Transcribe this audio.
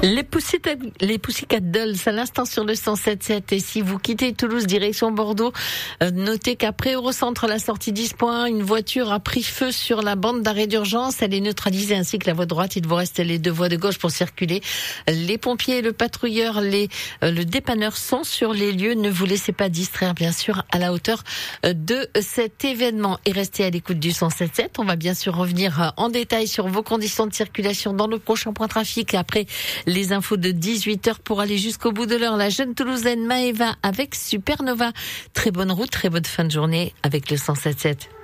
Les Pussycat Dolls à l'instant sur le 107.7. Et si vous quittez Toulouse direction Bordeaux, notez qu'après Eurocentre, la sortie 10 points, une voiture a pris feu sur la bande d'arrêt d'urgence. Elle est neutralisée ainsi que la voie de droite. Il vous reste les deux voies de gauche pour circuler. Les pompiers, le patrouilleur, le dépanneur sont sur les lieux. Ne vous laissez pas distraire, bien sûr, à la hauteur de cet événement. Et restez à l'écoute du 107.7. On va bien sûr revenir en détail sur vos conditions de circulation dans le prochain point trafic après les infos de 18h pour aller jusqu'au bout de l'heure. La jeune Toulousaine Maëva avec Supernova. Très bonne route, très bonne fin de journée avec le 107.7.